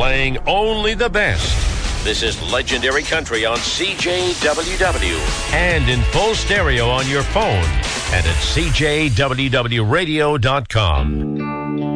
playing only the best. This is Legendary Country on CJWW and in full stereo on your phone and at CJWWradio.com.